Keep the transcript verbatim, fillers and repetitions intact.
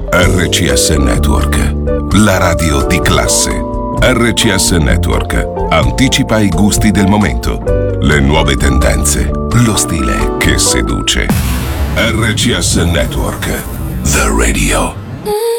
R C S Network, la radio di classe. R C S Network anticipa i gusti del momento, le nuove tendenze, lo stile che seduce. R C S Network, the radio.